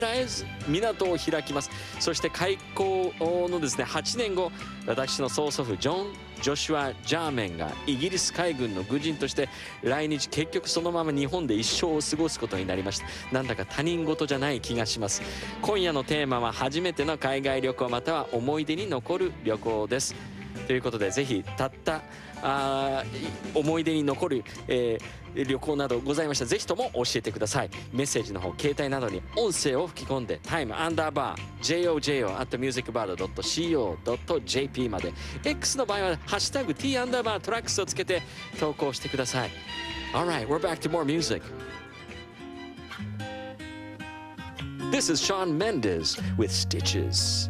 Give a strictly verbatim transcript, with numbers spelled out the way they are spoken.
絶えず港を開きます。そして開港のですねはちねんご、私の曽祖父ジョン・ジョシュア・ジャーメンがイギリス海軍の軍人として来日、結局そのまま日本で一生を過ごすことになりました。なんだか他人事じゃない気がします。今夜のテーマは初めての海外旅行または思い出に残る旅行です。ということで、ぜひたったあ思い出に残る、えー、旅行などございましたらぜひとも教えてください。メッセージの方、携帯などに音声を吹き込んで タイム アンダーバー ジェイオージェイオー アット ミュージックバード ドット シーオー ドット ジェーピー まで、 X の場合はハッシュタグ T アンダーバートラックスをつけて投稿してください。 Alright, we're back to more music. This is Shawn Mendes with Stitches.